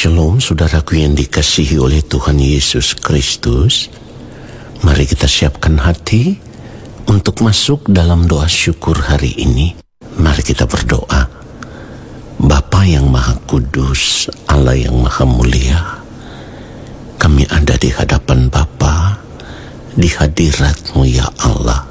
Shalom saudaraku yang dikasihi oleh Tuhan Yesus Kristus. Mari kita siapkan hati untuk masuk dalam doa syukur hari ini. Mari kita berdoa. Bapa yang Maha Kudus, Allah yang Maha Mulia, kami ada di hadapan Bapa, di hadirat-Mu ya Allah.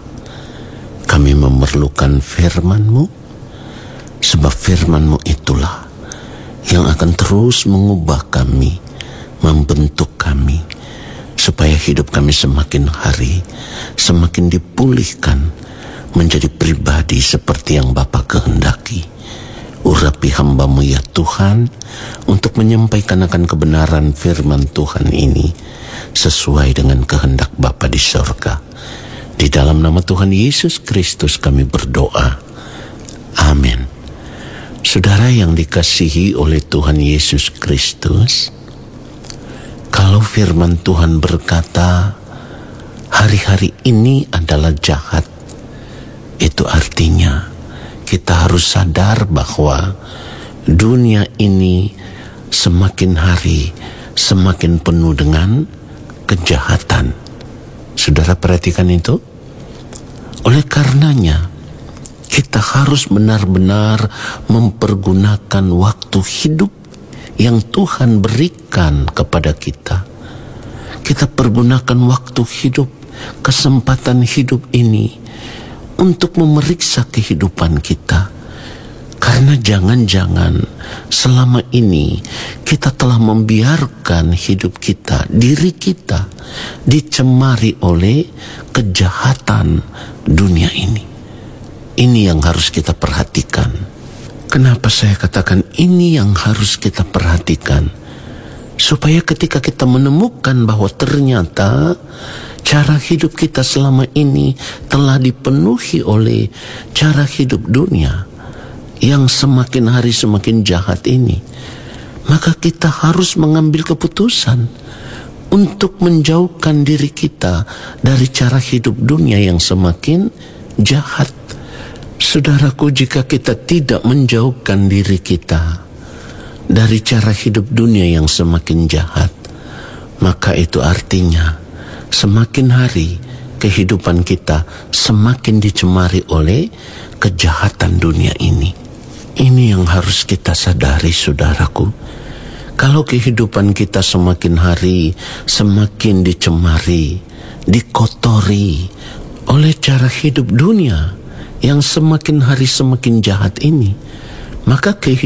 Kami memerlukan firman-Mu, sebab firman-Mu itulah yang akan terus mengubah kami, membentuk kami, supaya hidup kami semakin hari, semakin dipulihkan, menjadi pribadi seperti yang Bapa kehendaki. Urapi hamba-Mu ya Tuhan, untuk menyampaikan akan kebenaran firman Tuhan ini, sesuai dengan kehendak Bapa di sorga. Di dalam nama Tuhan Yesus Kristus kami berdoa. Amin. Saudara yang dikasihi oleh Tuhan Yesus Kristus, kalau firman Tuhan berkata hari-hari ini adalah jahat, itu artinya kita harus sadar bahwa dunia ini semakin hari semakin penuh dengan kejahatan. Saudara perhatikan itu. Oleh karenanya kita harus benar-benar mempergunakan waktu hidup yang Tuhan berikan kepada kita. Kita pergunakan waktu hidup, kesempatan hidup ini untuk memeriksa kehidupan kita. Karena jangan-jangan selama ini kita telah membiarkan hidup kita, diri kita, dicemari oleh kejahatan dunia ini. Ini yang harus kita perhatikan. Kenapa saya katakan ini yang harus kita perhatikan? Supaya ketika kita menemukan bahwa ternyata cara hidup kita selama ini telah dipenuhi oleh cara hidup dunia yang semakin hari semakin jahat ini, maka kita harus mengambil keputusan untuk menjauhkan diri kita dari cara hidup dunia yang semakin jahat. Saudaraku, jika kita tidak menjauhkan diri kita dari cara hidup dunia yang semakin jahat, maka itu artinya semakin hari kehidupan kita semakin dicemari oleh kejahatan dunia ini. Ini yang harus kita sadari, saudaraku. Kalau kehidupan kita semakin hari semakin dicemari, dikotori oleh cara hidup dunia yang semakin hari semakin jahat ini, maka kehidupan